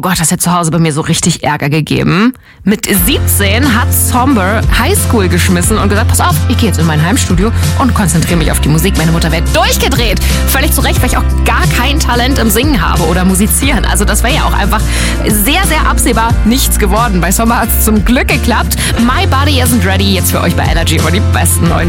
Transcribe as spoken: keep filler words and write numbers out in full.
oh Gott, das hat zu Hause bei mir so richtig Ärger gegeben. Mit siebzehn hat Somber Highschool geschmissen und gesagt, pass auf, ich gehe jetzt in mein Heimstudio und konzentriere mich auf die Musik. Meine Mutter wäre durchgedreht. Völlig zu Recht, weil ich auch gar kein Talent im Singen habe oder musizieren. Also das wäre ja auch einfach sehr, sehr absehbar nichts geworden. Bei Somber hat es zum Glück geklappt. My Body Isn't Ready jetzt für euch bei Energy und die besten neuen